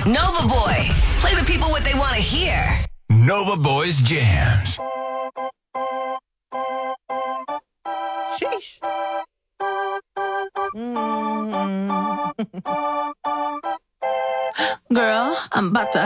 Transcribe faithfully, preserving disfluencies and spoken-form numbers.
Nova Boy. Play the people what they want to hear. Nova Boy's Jams. Sheesh. Mm. Girl, I'm about to